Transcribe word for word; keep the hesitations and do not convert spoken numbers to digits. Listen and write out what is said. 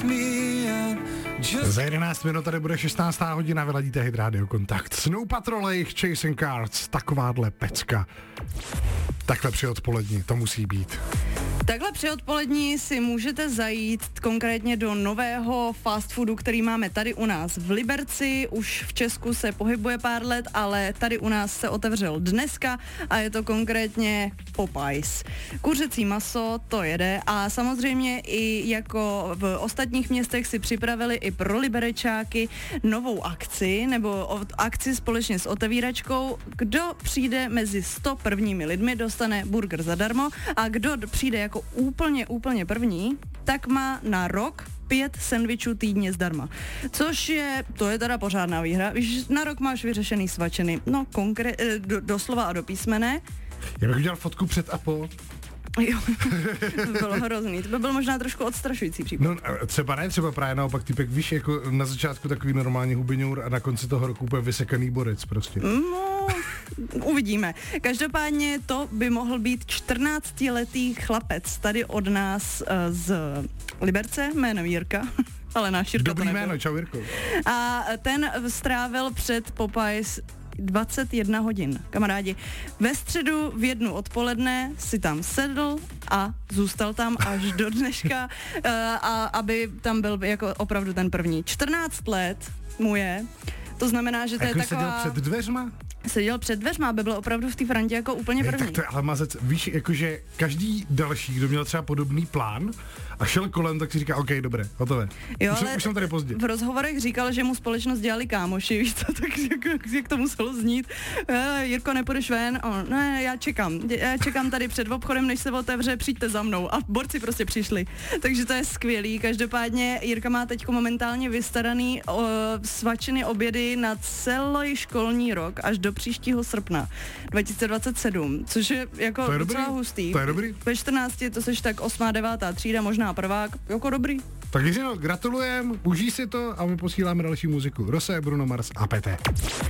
Za jedenáct minut tady bude šestnáctá hodina, vyladíte Hit Radio Kontakt. Snow Patrol, jejich Chasing Cards, takováhle pecka. Takhle při odpolední, to musí být. Takhle při odpolední si můžete zajít konkrétně do nového fast foodu, který máme tady u nás v Liberci. Už v Česku se pohybuje pár let, ale tady u nás se otevřel dneska a je to konkrétně Popeyes. Kuřecí maso, to jede a samozřejmě i jako v ostatních městech si připravili i pro Liberečáky novou akci, nebo akci společně s otevíračkou. Kdo přijde mezi sto prvními lidmi, dostane burger zadarmo a kdo přijde jako úplně, úplně první, tak má na rok pět sendvičů týdně zdarma. Což je, to je teda pořádná výhra. Víš, na rok máš vyřešený svačiny. No, konkré- do, doslova a do písmene. Já bych udělal fotku před a po. Jo, to by bylo hrozný. To by byl možná trošku odstrašující případ. No třeba ne, třeba právě naopak typek, víš, jako na začátku takový normální hubiňour a na konci toho roku úplně vysekaný borec prostě. No, uvidíme. Každopádně to by mohl být čtrnáctiletý chlapec tady od nás uh, z Liberce, jménem Jirka. Ale náš Jirka Dobrý to nebyl. jméno, čau Jirko. A ten strávil před Popeyes dvacet jedna hodin. Kamarádi, ve středu v jednu odpoledne si tam sedl a zůstal tam až do dneška, uh, a aby tam byl jako opravdu ten první. čtrnáct let mu je, to znamená, že to jako je taková... seděl před dveřma? Seděl před dveřma, aby byl opravdu v té frantě jako úplně Hej, první. tak to je ale mazec, víš, jakože každý další, kdo měl třeba podobný plán a šel kolem, tak si říká, OK, dobré, hotové. Jo, už, ale už jsem tady pozdě. V rozhovorech říkal, že mu společnost dělali kámoši, víš co, tak jak, jak to muselo znít. E, Jirko, nepůjdeš ven? On, ne, já čekám, já čekám tady před obchodem, než se otevře, přijďte za mnou. A borci prostě přišli. Takže to je skvělý. Každopádně Jirka má teď momentálně vystaraný o, svačiny obědy na celý školní rok až do příštího srpna dva tisíce dvacet sedm, což je jako to je docela dobrý. hustý. To je dobrý. Ve čtrnácti to seš tak osmá, devátá třída, možná prvák, jako dobrý. Tak Jiřino, gratulujem, užij si to a my posíláme další muziku. Rose, Bruno Mars a P T.